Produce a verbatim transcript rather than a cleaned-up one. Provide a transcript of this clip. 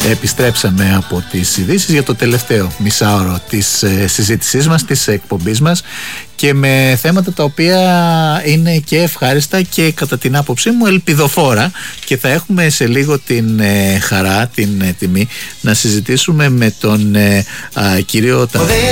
Επιστρέψαμε από τις ειδήσεις για το τελευταίο μισάωρο της ε, συζήτησής μας, της εκπομπής μας, και με θέματα τα οποία είναι και ευχάριστα και κατά την άποψή μου ελπιδοφόρα, και θα έχουμε σε λίγο την ε, χαρά, την ε, τιμή να συζητήσουμε με τον ε, α, κύριο